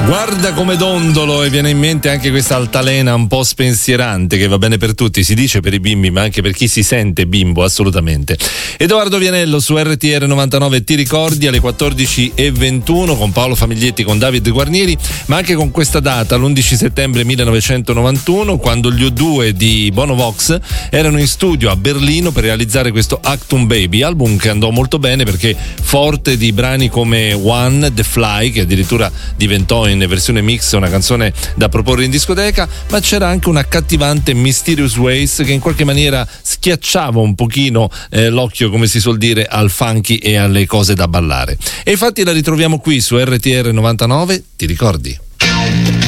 Guarda come dondolo, e viene in mente anche questa altalena un po' spensierante che va bene per tutti, si dice per i bimbi ma anche per chi si sente bimbo, assolutamente. Edoardo Vianello su RTR 99 ti ricordi alle 14:21 con Paolo Famiglietti, con David Guarnieri, ma anche con questa data, l'11 settembre 1991, quando gli U2 di Bono Vox erano in studio a Berlino per realizzare questo Achtung Baby, album che andò molto bene perché forte di brani come One, The Fly, che addirittura diventò in versione mix una canzone da proporre in discoteca, ma c'era anche un accattivante Mysterious Ways che in qualche maniera schiacciava un pochino l'occhio, come si suol dire, al funky e alle cose da ballare. E infatti la ritroviamo qui su RTR 99, ti ricordi?